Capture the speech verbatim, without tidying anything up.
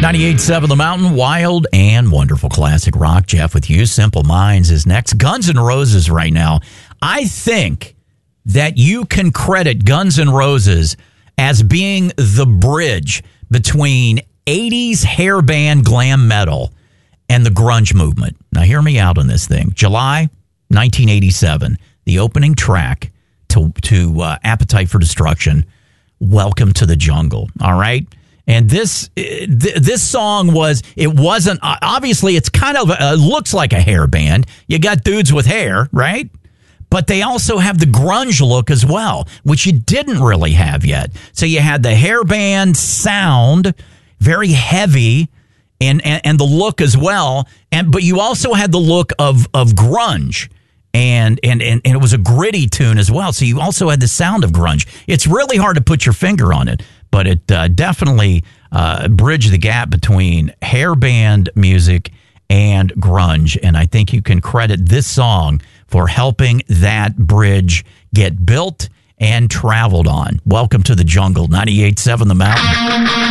ninety-eight point seven The Mountain, wild and wonderful classic rock. Jeff with you. Simple Minds is next. Guns N' Roses right now. I think that you can credit Guns N' Roses as being the bridge between eighties hair band glam metal and the grunge movement. Now, hear me out on this thing. July nineteen eighty-seven, the opening track to, to uh, Appetite for Destruction, Welcome to the Jungle. All right? And this this song was, it wasn't, obviously it's kind of, uh, looks like a hair band. You got dudes with hair, right? But they also have the grunge look as well, which you didn't really have yet. So you had the hair band sound, very heavy, and, and, and the look as well. And but you also had the look of, of grunge. And, and and and it was a gritty tune as well. So you also had the sound of grunge. It's really hard to put your finger on it, but it uh, definitely uh, bridged the gap between hair band music and grunge. And I think you can credit this song for helping that bridge get built and traveled on. Welcome to the Jungle, ninety-eight point seven The Mountain.